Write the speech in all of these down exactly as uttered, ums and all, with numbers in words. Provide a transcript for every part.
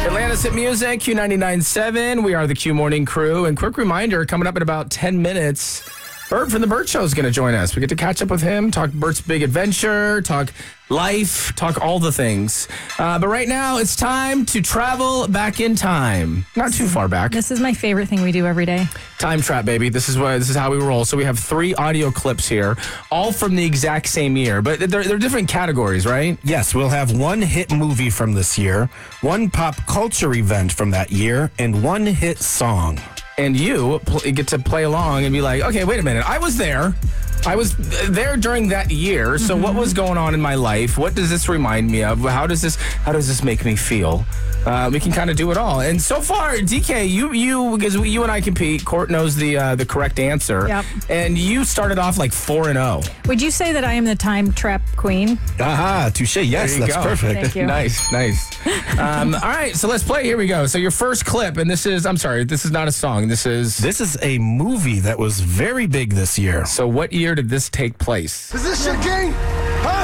Atlantis Hit Music, Q ninety-nine point seven. We are the Q Morning Crew. And quick reminder, coming up in about ten minutes, Bert from The Bert Show is going to join us. We get to catch up with him, talk Bert's big adventure, talk life, talk all the things. Uh, but right now, it's time to travel back in time. Not too far back. This is my favorite thing we do every day. Time trap, baby. This is what this is how we roll. So we have three audio clips here, all from the exact same year, but they're, they're different categories, right? Yes, we'll have one hit movie from this year, one pop culture event from that year, and one hit song. And you pl- get to play along and be like, okay, wait a minute. I was there. I was there during that year. So mm-hmm. what was going on in my life? What does this remind me of? How does this How does this make me feel? Uh, we can kind of do it all. And so far, D K, you you because we, you and I compete. Court knows the uh, the correct answer. Yep. And you started off like four and zero. Would you say that I am the time trap queen? Aha, touche. Yes, that's go. perfect. Thank you. Nice, nice. um, all right, so let's play. Here we go. So your first clip, and this is I'm sorry, this is not a song. This is This is a movie that was very big this year. So what year did this take place? Is this your king? Huh?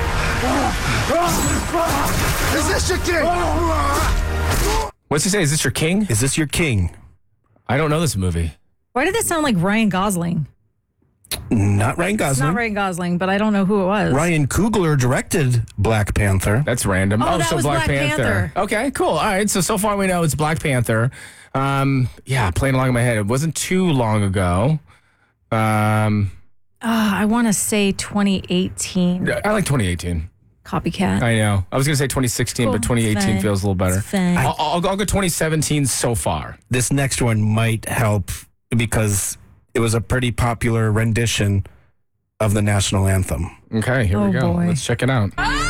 Is this your king? What's he say? Is this your king? Is this your king? I don't know this movie. Why did this sound like Ryan Gosling? Not Ryan Gosling. It's not Ryan Gosling, but I don't know who it was. Ryan Coogler directed Black Panther. That's random. Oh, that so was Black, Black Panther. Panther. Okay, cool. All right, so so far we know it's Black Panther. Um, yeah, playing along in my head. It wasn't too long ago. Um, uh, I want to say twenty eighteen. I like twenty eighteen. Copycat. I know. I was going to say twenty sixteen, Cool. but twenty eighteen Fine. feels a little better. It's fine. I'll, I'll, I'll go twenty seventeen so far. This next one might help because it was a pretty popular rendition of the national anthem. Okay, here we Oh, go. boy. Let's check it out. Ah!